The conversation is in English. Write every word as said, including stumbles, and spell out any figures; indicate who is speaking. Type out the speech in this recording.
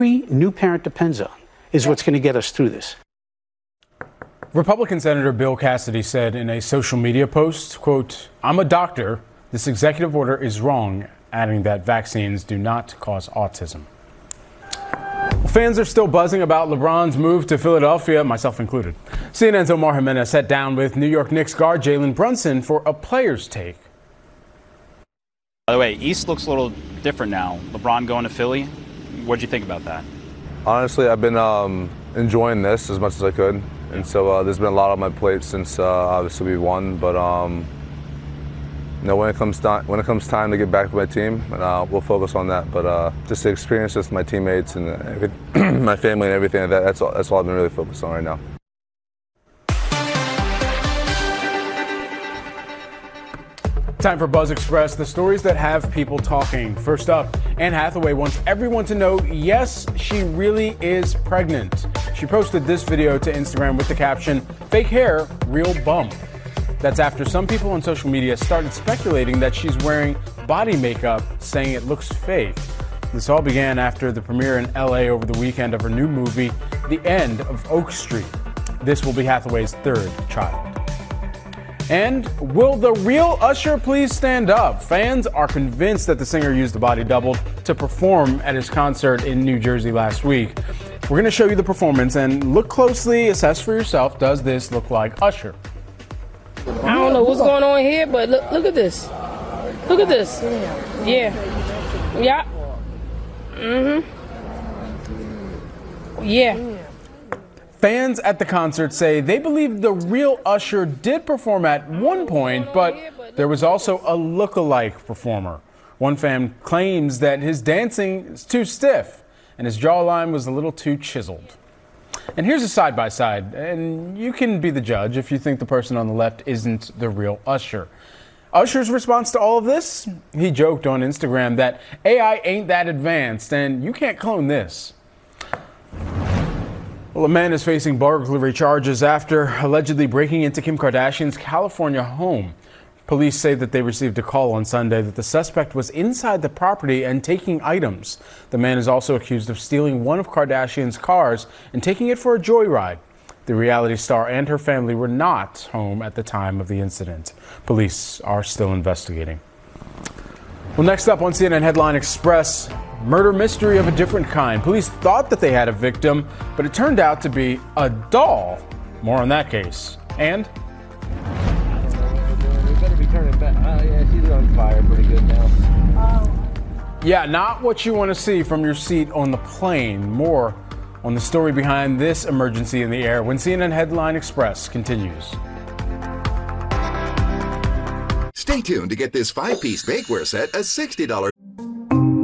Speaker 1: every new parent depends on is what's going to get us through this.
Speaker 2: Republican Senator Bill Cassidy said in a social media post, quote, "I'm a doctor. This executive order is wrong," adding that vaccines do not cause autism. Well, fans are still buzzing about LeBron's move to Philadelphia, myself included. C N N's Omar Jimenez sat down with New York Knicks guard Jalen Brunson for a player's take.
Speaker 3: By the way, East looks a little different now. LeBron going to Philly. What'd you think about that?
Speaker 4: Honestly, I've been um, enjoying this as much as I could. And so uh, there's been a lot on my plate since uh, obviously we won. But um, you know, when it comes time, when it comes time to get back to my team, uh, we'll focus on that. But uh, just the experience with my teammates and uh, my family and everything like that, that's all, that's all I've been really focused on right now.
Speaker 2: Time for Buzz Express, the stories that have people talking. First up, Anne Hathaway wants everyone to know, yes, she really is pregnant. She posted this video to Instagram with the caption, "Fake hair, real bump." That's after some people on social media started speculating that she's wearing body makeup, saying it looks fake. This all began after the premiere in L A over the weekend of her new movie, The End of Oak Street. This will be Hathaway's third child. And will the real Usher please stand up? Fans are convinced that the singer used a body double to perform at his concert in New Jersey last week. We're going to show you the performance and look closely, assess for yourself. Does this look like Usher?
Speaker 5: I don't know what's going on here, but look, look at this. Look at this. Yeah. Yeah. Mm-hmm. Yeah.
Speaker 2: Fans at the concert say they believe the real Usher did perform at one point, but there was also a look-alike performer. One fan claims that his dancing is too stiff and his jawline was a little too chiseled. And here's a side-by-side, and you can be the judge if you think the person on the left isn't the real Usher. Usher's response to all of this? He joked on Instagram that A I ain't that advanced and you can't clone this. Well, a man is facing burglary charges after allegedly breaking into Kim Kardashian's California home. Police say that they received a call on Sunday that the suspect was inside the property and taking items. The man is also accused of stealing one of Kardashian's cars and taking it for a joyride. The reality star and her family were not home at the time of the incident. Police are still investigating. Well, next up on C N N Headline Express, murder mystery of a different kind. Police thought that they had a victim, but it turned out to be a doll. More on that case. And
Speaker 6: we better be turning back. Oh yeah, she's on fire pretty good now.
Speaker 2: yeah, not what you want to see from your seat on the plane. More on the story behind this emergency in the air when C N N Headline Express continues.
Speaker 7: Stay tuned to get this five-piece bakeware set, a sixty dollars